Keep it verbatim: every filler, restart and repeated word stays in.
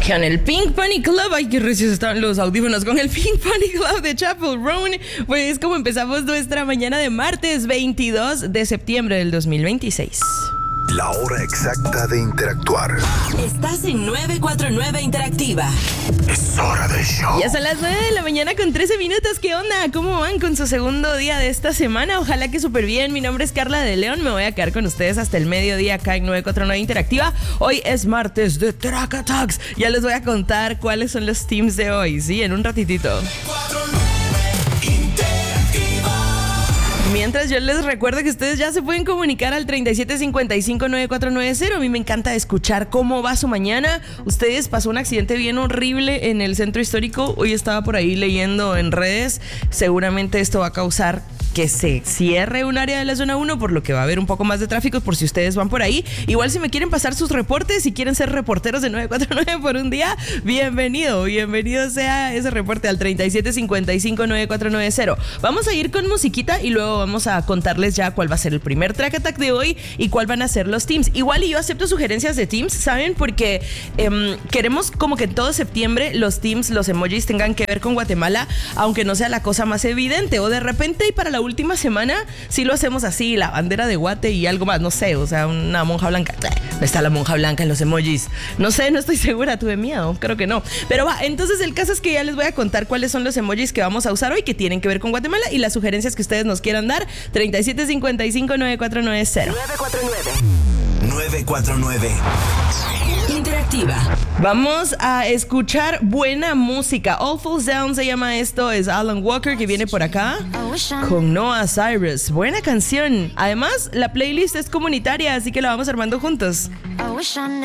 Con el Pink Pony Club, ay, qué recios están los audífonos. Con el Pink Pony Club de Chapel Roan, pues como empezamos nuestra mañana de martes veintidós de septiembre del dos mil veintiséis. La hora exacta de interactuar. Estás en nueve cuatro nueve Interactiva. Es hora del show. Ya son las nueve de la mañana con trece minutos. ¿Qué onda? ¿Cómo van con su segundo día de esta semana? Ojalá que súper bien. Mi nombre es Carla de León. Me voy a quedar con ustedes hasta el mediodía acá en nueve cuatro nueve Interactiva. Hoy es martes de Traca Talks. Ya les voy a contar cuáles son los teams de hoy, ¿sí? En un ratitito. Mientras yo les recuerdo que ustedes ya se pueden comunicar al treinta y siete cincuenta y cinco noventa y cuatro noventa. A mí me encanta escuchar cómo va su mañana. Ustedes, pasó un accidente bien horrible en el centro histórico. Hoy estaba por ahí leyendo en redes. Seguramente esto va a causar que se cierre un área de la zona uno, por lo que va a haber un poco más de tráfico por si ustedes van por ahí. Igual si me quieren pasar sus reportes, si quieren ser reporteros de nueve cuatro nueve por un día, bienvenido, bienvenido sea ese reporte al treinta y siete cincuenta y cinco noventa y cuatro noventa. Vamos a ir con musiquita y luego vamos a contarles ya cuál va a ser el primer track attack de hoy y cuál van a ser los teams. Igual y yo acepto sugerencias de teams, ¿saben? Porque eh, queremos como que en todo septiembre los teams, los emojis tengan que ver con Guatemala, aunque no sea la cosa más evidente, o de repente y para la última semana sí lo hacemos así, la bandera de Guate y algo más, no sé, o sea, una monja blanca. No está la monja blanca en los emojis, no sé, no estoy segura, tuve miedo, creo que no, pero va, entonces el caso es que ya les voy a contar cuáles son los emojis que vamos a usar hoy que tienen que ver con Guatemala y las sugerencias que ustedes nos quieran dar. Treinta y siete cincuenta y cinco noventa y cuatro noventa. nueve cuatro nueve nueve cuatro nueve Interactiva. Vamos a escuchar buena música. All Falls Down se llama esto. Es Alan Walker que viene por acá con Noah Cyrus. Buena canción. Además, la playlist es comunitaria, así que la vamos armando juntos. I wish I